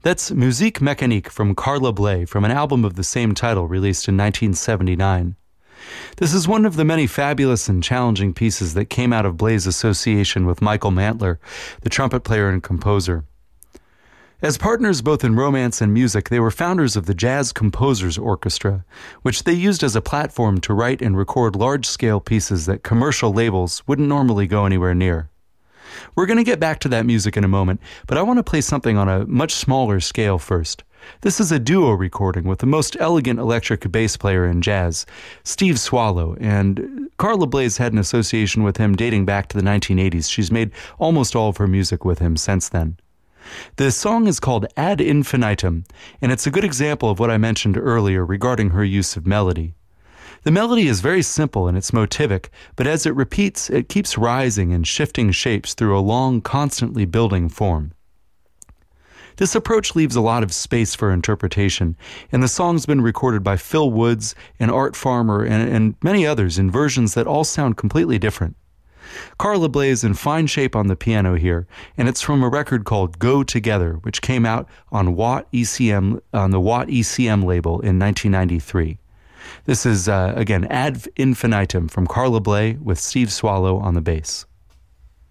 That's Musique Mécanique from Carla Bley from an album of the same title released in 1979. This is one of the many fabulous and challenging pieces that came out of Bley's association with Michael Mantler, the trumpet player and composer. As partners both in romance and music, they were founders of the Jazz Composers Orchestra, which they used as a platform to write and record large-scale pieces that commercial labels wouldn't normally go anywhere near. We're going to get back to that music in a moment, but I want to play something on a much smaller scale first. This is a duo recording with the most elegant electric bass player in jazz, Steve Swallow, and Carla Bley's had an association with him dating back to the 1980s. She's made almost all of her music with him since then. The song is called Ad Infinitum, and it's a good example of what I mentioned earlier regarding her use of melody. The melody is very simple and it's motivic, but as it repeats, it keeps rising and shifting shapes through a long, constantly building form. This approach leaves a lot of space for interpretation, and the song's been recorded by Phil Woods and Art Farmer and many others in versions that all sound completely different. Carla Bley is in fine shape on the piano here, and it's from a record called Go Together, which came out on the Watt ECM label in 1993. This is, again, Ad Infinitum from Carla Bley with Steve Swallow on the bass.